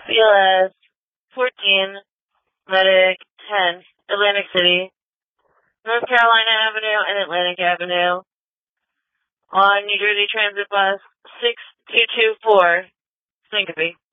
BLS 14, Medic 10, Atlantic City, North Carolina Avenue and Atlantic Avenue, on New Jersey Transit Bus 6224, Syncope.